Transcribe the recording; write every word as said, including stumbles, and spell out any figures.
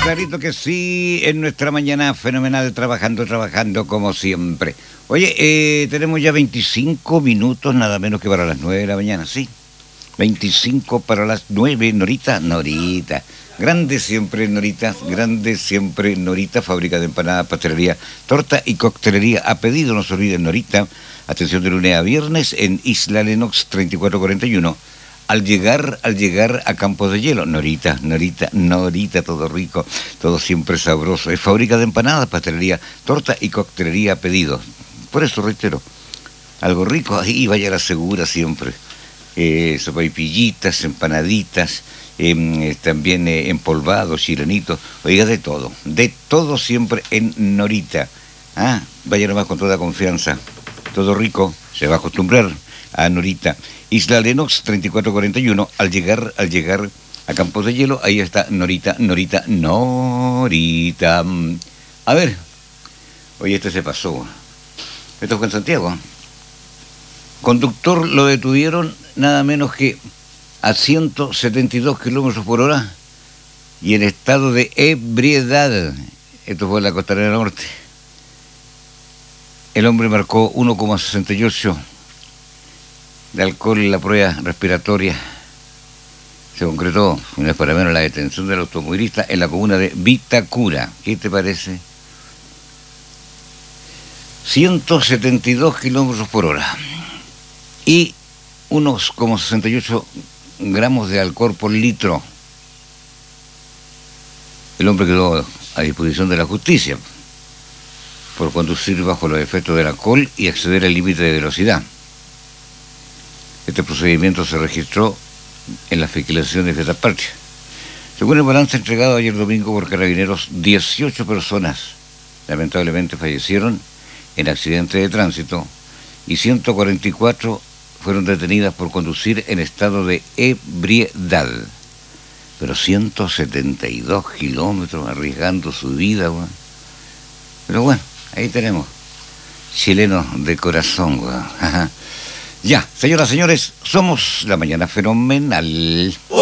clarito que sí, en nuestra mañana fenomenal, trabajando, trabajando como siempre. Oye, eh, tenemos ya veinticinco minutos, nada menos que para las nueve de la mañana, ¿sí? veinticinco para las nueve, Norita, Norita. Grande siempre, Norita, grande siempre, Norita, fábrica de empanadas, pastelería, torta y coctelería. A pedido, no se olviden, Norita. Atención de lunes a viernes en Isla Lennox treinta y cuatro cuarenta y uno. Al llegar, al llegar a Campos de Hielo, Norita, Norita, Norita, todo rico, todo siempre sabroso. Es fábrica de empanadas, pastelería, torta y coctelería a pedido. Por eso reitero, algo rico, ahí vaya la segura siempre. Eh, sopaipillitas, empanaditas, eh, también eh, empolvados, chilenitos, oiga, de todo, de todo siempre en Norita. Ah, vaya nomás con toda confianza, todo rico, se va a acostumbrar a Norita. Isla Lennox treinta y cuatro cuarenta y uno, al llegar, al llegar a Campos de Hielo, ahí está Norita, Norita, Norita. A ver, oye, este se pasó. Esto fue en Santiago. Conductor lo detuvieron nada menos que a ciento setenta y dos kilómetros por hora y en estado de ebriedad. Esto fue en la Costanera Norte. El hombre marcó uno coma sesenta y ocho de alcohol en la prueba respiratoria. Se concretó, no es para menos, la detención del automovilista en la comuna de Vitacura. ¿Qué te parece? ciento setenta y dos kilómetros por hora y unos como sesenta y ocho gramos de alcohol por litro. El hombre quedó a disposición de la justicia por conducir bajo los efectos del alcohol y exceder el límite de velocidad. Este procedimiento se registró en la fiscalización de Fiesta Patria. Según el balance entregado ayer domingo por Carabineros, dieciocho personas lamentablemente fallecieron en accidentes de tránsito y ciento cuarenta y cuatro fueron detenidas por conducir en estado de ebriedad. Pero ciento setenta y dos kilómetros arriesgando su vida, güey. Pero bueno, ahí tenemos. Chilenos de corazón, güey. Ya, señoras y señores, somos La Mañana Fenomenal.